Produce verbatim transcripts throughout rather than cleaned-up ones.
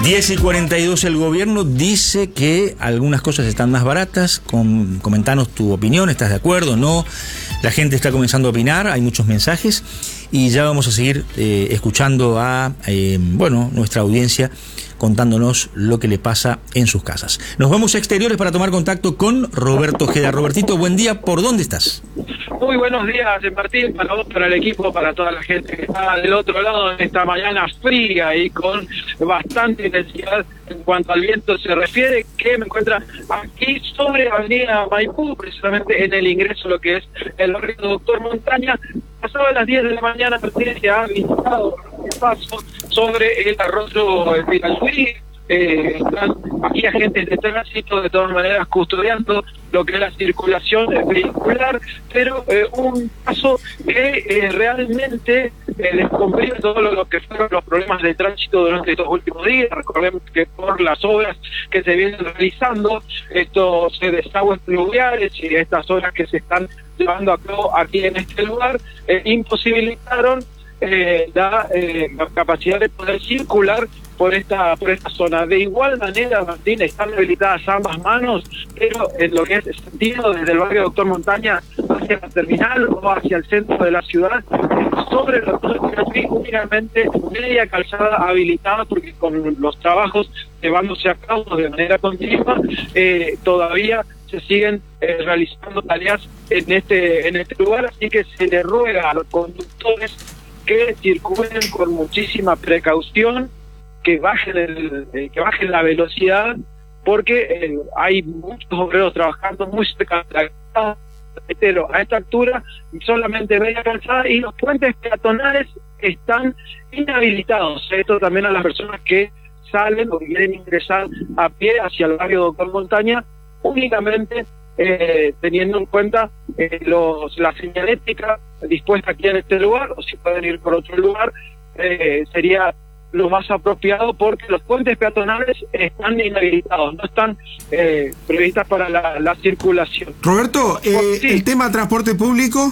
diez y cuarenta y dos, el gobierno dice que algunas cosas están más baratas. Com comentanos tu opinión, ¿estás de acuerdo? ¿No? La gente está comenzando a opinar, hay muchos mensajes y ya vamos a seguir eh, escuchando a eh, bueno, nuestra audiencia contándonos lo que le pasa en sus casas. Nos vamos a exteriores para tomar contacto con Roberto Ojeda. Robertito, buen día, ¿por dónde estás? Muy buenos días, Martín, para vos, para el equipo, para toda la gente que está del otro lado en esta mañana fría y con bastante intensidad en cuanto al viento se refiere, que me encuentra aquí sobre Avenida Maipú, precisamente en el ingreso a lo que es el barrio Doctor Montaña. Pasaba a las diez de la mañana, Martín, se ha visitado el paso sobre el arroyo de Pirachuí. Eh, están aquí agentes de tránsito de todas maneras custodiando lo que es la circulación vehicular, pero eh, un paso que eh, realmente eh, les complica todo lo, lo que fueron los problemas de tránsito durante estos últimos días. Recordemos que por las obras que se vienen realizando, estos eh, desagües pluviales y estas obras que se están llevando a cabo aquí en este lugar eh, imposibilitaron eh, la, eh, la capacidad de poder circular por esta por esta zona. De igual manera, Martín, están habilitadas ambas manos, pero en lo que es sentido desde el barrio Doctor Montaña hacia la terminal o hacia el centro de la ciudad, sobre los únicamente media calzada habilitada, porque con los trabajos llevándose a cabo de manera continua, eh, todavía se siguen eh, realizando tareas en este en este lugar, así que se le ruega a los conductores que circulen con muchísima precaución, que bajen el, eh, que bajen la velocidad, porque eh, hay muchos obreros trabajando muy cerca de la calzada, pero a esta altura solamente media calzada y los puentes peatonales están inhabilitados. Esto también a las personas que salen o que quieren ingresar a pie hacia el barrio Doctor Montaña, únicamente eh, teniendo en cuenta eh, los la señalética dispuesta aquí en este lugar, o si pueden ir por otro lugar, eh, sería lo más apropiado, porque los puentes peatonales están inhabilitados, no están eh, previstas para la, la circulación. Roberto, eh, sí. ¿El tema transporte público?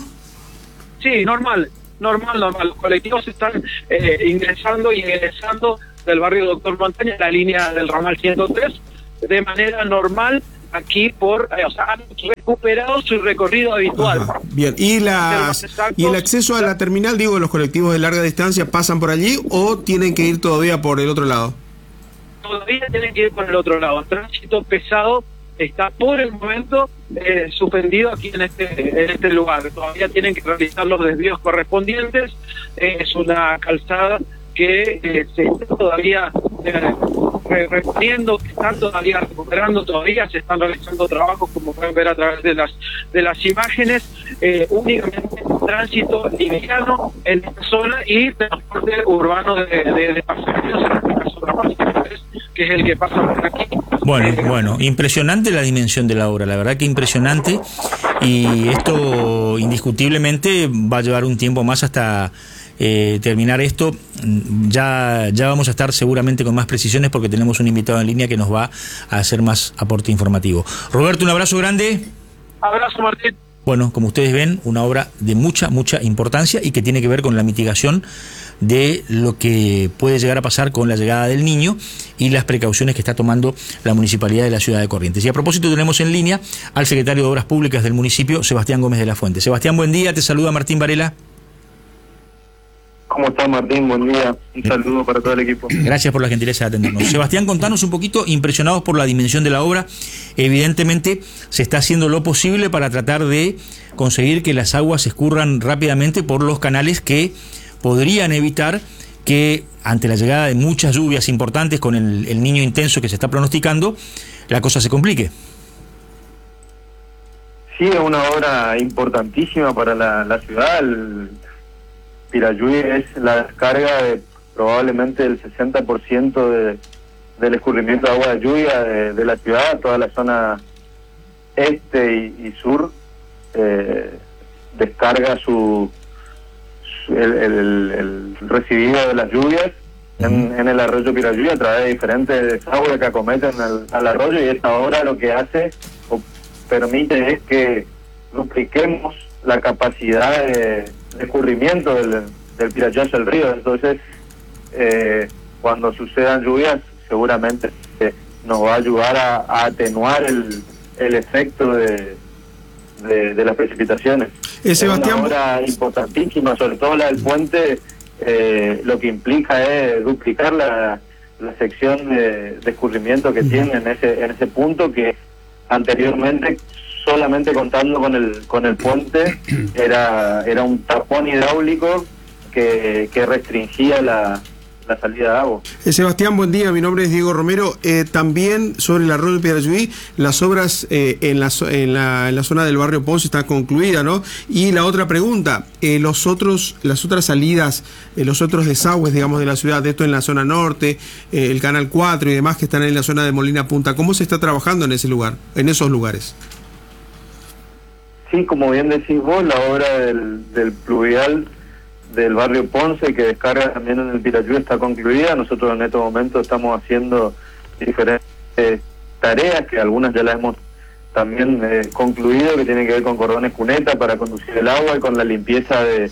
Sí, normal, normal, normal. Los colectivos están eh, ingresando y egresando del barrio Doctor Montaña, la línea del ramal ciento tres, de manera normal, aquí por, eh, o sea, han recuperado su recorrido habitual. Ajá, bien, ¿y las y el acceso a la terminal, digo, los colectivos de larga distancia pasan por allí o tienen que ir todavía por el otro lado? Todavía tienen que ir por el otro lado. El tránsito pesado está por el momento eh, suspendido aquí en este en este lugar. Todavía tienen que realizar los desvíos correspondientes. Eh, es una calzada que eh, se está todavía eh, reponiendo, que están todavía recuperando, todavía se están realizando trabajos, como pueden ver a través de las de las imágenes, eh, únicamente tránsito liviano en esta zona y transporte urbano de, de, de pasajeros, en este caso dramáticamente, que es el que pasa por aquí. Bueno, eh, bueno, impresionante la dimensión de la obra, la verdad que impresionante, y esto indiscutiblemente va a llevar un tiempo más hasta Eh, terminar esto. Ya, ya vamos a estar seguramente con más precisiones porque tenemos un invitado en línea que nos va a hacer más aporte informativo. Roberto, un abrazo grande. Abrazo, Martín. Bueno, como ustedes ven, una obra de mucha, mucha importancia y que tiene que ver con la mitigación de lo que puede llegar a pasar con la llegada del niño y las precauciones que está tomando la Municipalidad de la Ciudad de Corrientes. Y a propósito, tenemos en línea al secretario de Obras Públicas del municipio, Sebastián Gómez de la Fuente. Sebastián, buen día, te saluda Martín Varela. ¿Cómo está, Martín? Buen día. Un saludo para todo el equipo. Gracias por la gentileza de atendernos. Sebastián, contanos un poquito, impresionados por la dimensión de la obra. Evidentemente se está haciendo lo posible para tratar de conseguir que las aguas escurran rápidamente por los canales que podrían evitar que, ante la llegada de muchas lluvias importantes con el, el Niño intenso que se está pronosticando, la cosa se complique. Sí, es una obra importantísima para la, la ciudad. El Pirachuí es la descarga de probablemente el sesenta por ciento de, del escurrimiento de agua de lluvia de, de la ciudad. Toda la zona este y, y sur eh, descarga su, su el, el, el recibido de las lluvias en, en el arroyo Pirachuí a través de diferentes desagües que acometen al, al arroyo, y esta obra lo que hace o permite es que dupliquemos la capacidad de de escurrimiento del, del Pirachuí hacia el río. Entonces, eh, cuando sucedan lluvias, seguramente eh, nos va a ayudar a, a atenuar el, el efecto de, de, de las precipitaciones. Eh, Sebastián, es una obra importantísima, sobre todo la del puente, eh, lo que implica es duplicar la, la sección de, de escurrimiento que uh-huh. tiene en ese, en ese punto, que anteriormente solamente contando con el con el puente era era un tapón hidráulico que, que restringía la, la salida de agua. Eh, Sebastián, buen día, mi nombre es Diego Romero. Eh, también sobre el arroyo de Pirayuí, las obras eh, en, la, en, la, en la zona del barrio Ponce están concluidas, ¿no? Y la otra pregunta, eh, los otros las otras salidas, eh, los otros desagües, digamos, de la ciudad, de esto en la zona norte, eh, el Canal cuatro y demás que están en la zona de Molina Punta, ¿cómo se está trabajando en ese lugar, en esos lugares? Sí, como bien decís vos, la obra del, del pluvial del barrio Ponce, que descarga también en el Pirayuí, está concluida. Nosotros en estos momentos estamos haciendo diferentes tareas, que algunas ya las hemos también eh, concluido, que tienen que ver con cordones cuneta para conducir el agua y con la limpieza de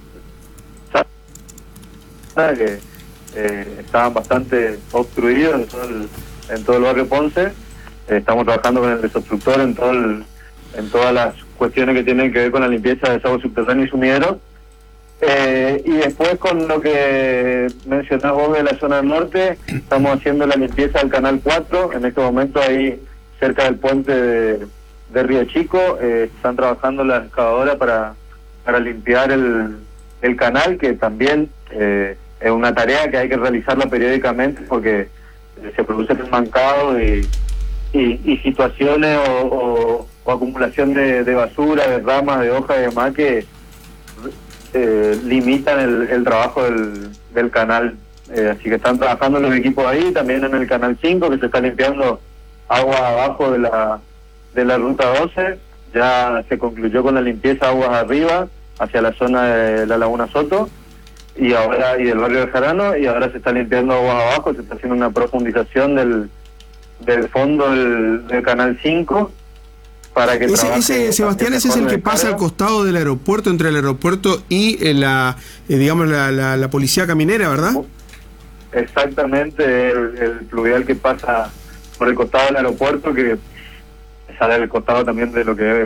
que eh, estaban bastante obstruidos en todo el, en todo el barrio Ponce. Eh, estamos trabajando con el desobstructor en todo el, en todas las cuestiones que tienen que ver con la limpieza de desagüe subterráneo y sumidero. Eh, y después, con lo que mencionás vos de la zona norte, estamos haciendo la limpieza del Canal cuatro. En este momento ahí cerca del puente de, de Río Chico eh, están trabajando la excavadora para, para limpiar el, el canal, que también eh, es una tarea que hay que realizarla periódicamente porque se produce el mancado y, y, y situaciones o, o, o acumulación de, de basura, de ramas, de hojas y demás que eh, limitan el, el trabajo del, del canal. Eh, así que están trabajando los equipos ahí, también en el Canal cinco, que se está limpiando agua abajo de la de la ruta doce. Ya se concluyó con la limpieza aguas arriba hacia la zona de la Laguna Soto y ahora y del barrio de Jarano, y ahora se está limpiando aguas abajo. Se está haciendo una profundización del del fondo del, del Canal cinco para que ese, ese Sebastián, ese es el que pasa al costado del aeropuerto, entre el aeropuerto y eh, la eh, digamos la, la, la policía caminera, ¿verdad? Exactamente, el, el pluvial que pasa por el costado del aeropuerto, que sale al costado también de lo que